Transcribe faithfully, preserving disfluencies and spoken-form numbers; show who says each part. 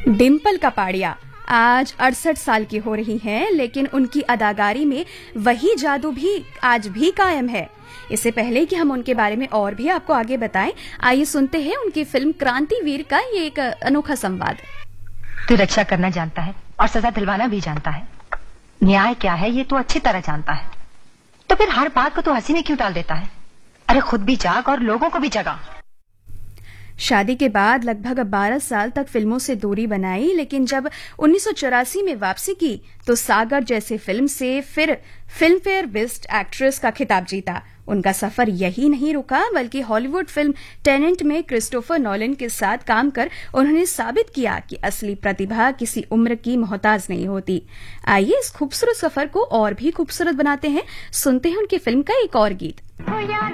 Speaker 1: डिम्पल कपाड़िया आज अड़सठ साल की हो रही हैं, लेकिन उनकी अदाकारी में वही जादू भी आज भी कायम है। इससे पहले कि हम उनके बारे में और भी आपको आगे बताएं, आइए सुनते हैं उनकी फिल्म क्रांतिवीर का ये एक अनोखा संवाद।
Speaker 2: तू रक्षा करना जानता है और सजा दिलवाना भी जानता है। न्याय क्या है ये तू अच्छी तरह जानता है, तो फिर हर बात को तू हंसी में क्यों डाल देता है? अरे खुद भी जाग और लोगों को भी जगा।
Speaker 1: शादी के बाद लगभग बारह साल तक फिल्मों से दूरी बनाई, लेकिन जब उन्नीस सौ चौरासी में वापसी की तो सागर जैसे फिल्म से फिर फिल्म फेयर बेस्ट एक्ट्रेस का खिताब जीता। उनका सफर यही नहीं रुका, बल्कि हॉलीवुड फिल्म टेनेंट में क्रिस्टोफर नॉलन के साथ काम कर उन्होंने साबित किया कि असली प्रतिभा किसी उम्र की मोहताज नहीं होती। आइए इस खूबसूरत सफर को और भी खूबसूरत बनाते हैं, सुनते हैं उनकी फिल्म का एक और गीत।